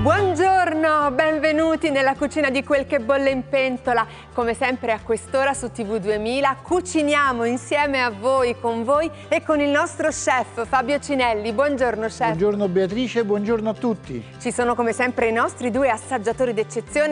Buongiorno, benvenuti nella cucina di Quel che bolle in pentola. Come sempre a quest'ora su TV 2000 cuciniamo insieme a voi, con voi e con il nostro chef Fabio Cinelli. Buongiorno chef. Buongiorno Beatrice, buongiorno a tutti. Ci sono come sempre i nostri due assaggiatori d'eccezione.